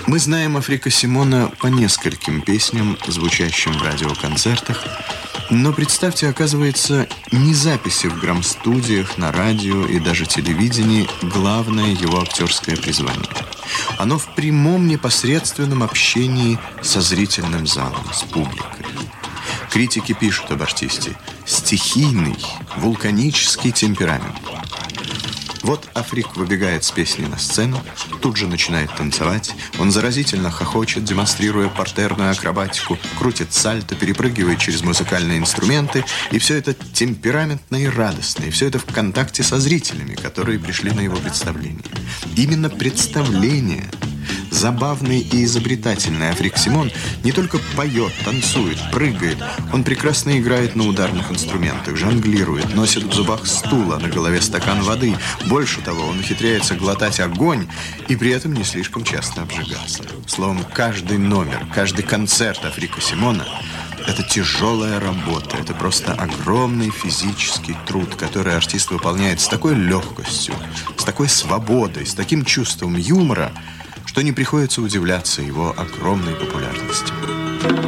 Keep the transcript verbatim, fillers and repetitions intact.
Мы знаем Африка Симона по нескольким песням, звучащим в радиоконцертах. Но представьте, оказывается, не записи в грамстудиях, на радио и даже телевидении главное его актерское призвание. Оно в прямом непосредственном общении со зрительным залом, с публикой. Критики пишут об артисте: стихийный, вулканический темперамент. Вот Африк выбегает с песней на сцену, тут же начинает танцевать. Он заразительно хохочет, демонстрируя партерную акробатику, крутит сальто, перепрыгивает через музыкальные инструменты. И все это темпераментно и радостно. И все это в контакте со зрителями, которые пришли на его представление. Именно представление. Забавный и изобретательный Африк Симон не только поет, танцует, прыгает. Он прекрасно играет на ударных инструментах, жонглирует, носит в зубах стул, а на голове стакан воды. Больше того, он ухитряется глотать огонь и при этом не слишком часто обжигаться. Словом, каждый номер, каждый концерт Африка Симона – это тяжелая работа, это просто огромный физический труд, который артист выполняет с такой легкостью, с такой свободой, с таким чувством юмора, что не приходится удивляться его огромной популярности.